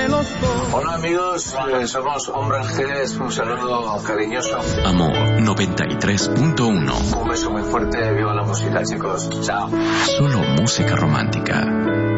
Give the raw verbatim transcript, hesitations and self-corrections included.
de los dos. Hola amigos, eh, somos Hombres G, un saludo cariñoso. Amor noventa y tres punto uno. Un beso muy fuerte, viva la música chicos, chao. Solo música romántica.